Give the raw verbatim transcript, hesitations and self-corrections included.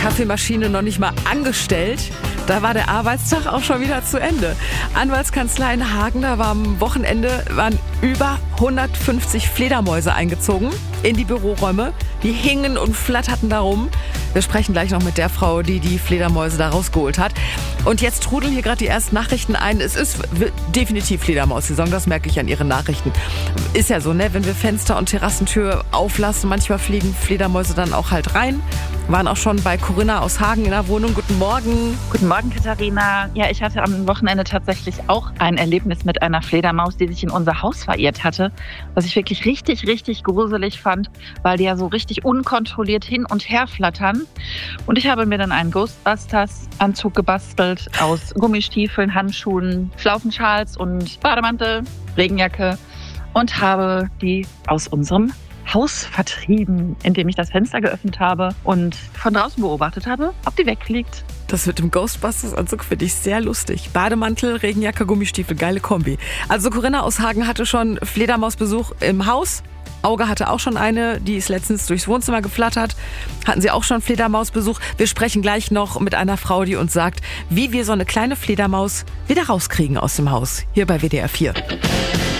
Kaffeemaschine noch nicht mal angestellt. Da war der Arbeitstag auch schon wieder zu Ende. Anwaltskanzlei in Hagen, da war am Wochenende waren über hundertfünfzig Fledermäuse eingezogen in die Büroräume. Die hingen und flatterten da rum. Wir sprechen gleich noch mit der Frau, die die Fledermäuse da rausgeholt hat. Und jetzt trudeln hier gerade die ersten Nachrichten ein. Es ist definitiv Fledermaus-Saison, das merke ich an Ihren Nachrichten. Ist ja so, ne? Wenn wir Fenster und Terrassentür auflassen, manchmal fliegen Fledermäuse dann auch halt rein. Waren auch schon bei Corinna aus Hagen in der Wohnung. Guten Morgen. Guten Morgen, Katharina. Ja, ich hatte am Wochenende tatsächlich auch ein Erlebnis mit einer Fledermaus, die sich in unser Haus verirrt hatte. Was ich wirklich richtig, richtig gruselig fand, weil die ja so richtig unkontrolliert hin und her flattern. Und ich habe mir dann einen Ghostbusters-Anzug gebastelt aus Gummistiefeln, Handschuhen, Schlaufenschals und Bademantel, Regenjacke und habe die aus unserem Haus vertrieben, indem ich das Fenster geöffnet habe und von draußen beobachtet habe, ob die wegfliegt. Das mit dem Ghostbusters-Anzug finde ich sehr lustig. Bademantel, Regenjacke, Gummistiefel, geile Kombi. Also Corinna aus Hagen hatte schon Fledermausbesuch im Haus. Auge hatte auch schon eine, die ist letztens durchs Wohnzimmer geflattert. Hatten Sie auch schon Fledermausbesuch? Wir sprechen gleich noch mit einer Frau, die uns sagt, wie wir so eine kleine Fledermaus wieder rauskriegen aus dem Haus. Hier bei W D R vier.